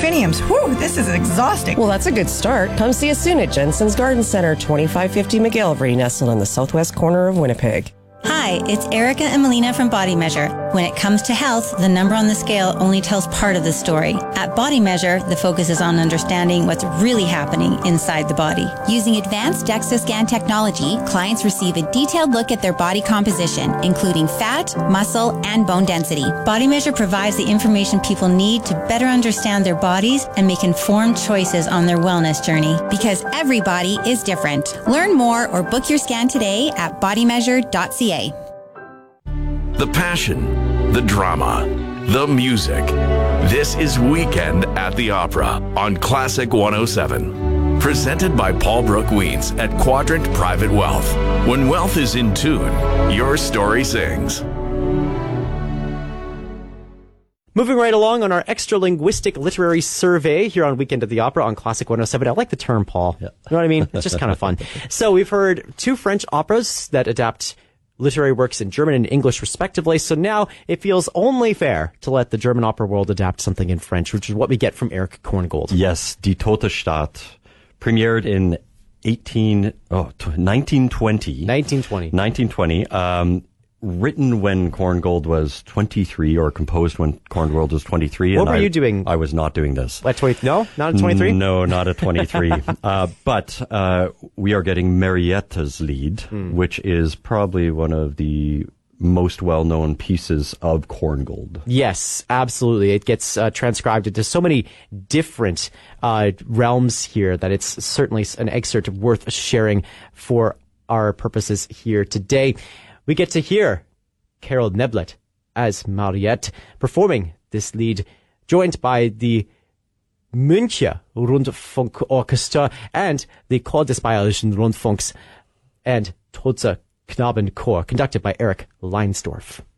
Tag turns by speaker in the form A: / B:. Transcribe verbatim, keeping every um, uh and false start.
A: delphiniums. Whew, this is exhausting.
B: Well, that's a good start. Come see us soon at Jensen's Garden Center, twenty-five fifty McGillivray, nestled in the southwest corner of Winnipeg.
C: Hi, it's Erica and Melina from Body Measure. When it comes to health, the number on the scale only tells part of the story. At Body Measure, the focus is on understanding what's really happening inside the body. Using advanced DEXA scan technology, clients receive a detailed look at their body composition, including fat, muscle, and bone density. Body Measure provides the information people need to better understand their bodies and make informed choices on their wellness journey. Because every body is different. Learn more or book your scan today at body measure dot c a.
D: The passion, the drama, the music. This is Weekend at the Opera on Classic one oh seven. Presented by Paul Brooke Weeds at Quadrant Private Wealth. When wealth is in tune, your story sings.
E: Moving right along on our extra linguistic literary survey here on Weekend at the Opera on Classic one oh seven. I like the term, Paul. Yeah. You know what I mean? It's just kind of fun. So we've heard two French operas that adapt literary works in German and English respectively. So now it feels only fair to let the German opera world adapt something in French, which is what we get from Erich Korngold.
F: Yes, Die Tote Stadt premiered in eighteen, oh, nineteen twenty.
E: nineteen twenty.
F: nineteen twenty. Um, written when Korngold was twenty-three, or composed when Korngold was twenty-three.
E: What
F: and
E: were
F: I,
E: you doing?
F: I was not doing this.
E: At twenty? No, not at twenty-three.
F: No, not at twenty-three. uh, but uh, we are getting Marietta's Lied, mm. which is probably one of the most well-known pieces of Korngold.
E: Yes, absolutely. It gets uh, transcribed into so many different uh, realms here that it's certainly an excerpt worth sharing for our purposes here today. We get to hear Carol Neblet as Mariette performing this lead, joined by the Münchner Rundfunkorchester and the Chor des Bayerischen Rundfunks and Todzer Knabenchor, conducted by Eric Leinsdorf.